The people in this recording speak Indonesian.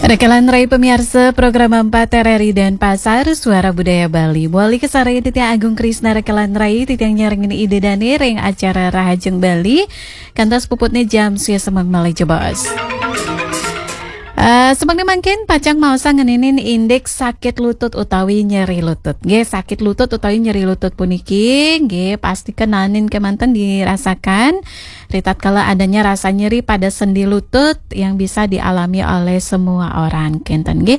Rekelan Rai pemirsa program 4 RRI dan Pasar Suara Budaya Bali. Wali Kesaraya Titi Agung Krisna Rekelan Rai Titi yang nyarengin ide dani ring acara Rahajeng Bali. Kantas puputnya jam suya semang malai jebos. Semangnya mangkin pacang mausa ngeninin indeks sakit lutut utawi nyeri lutut. Sakit lutut utawi nyeri lutut puniki, pasti kenanin kemanten dirasakan. Ritat kala adanya rasa nyeri pada sendi lutut yang bisa dialami oleh semua orang. Kenten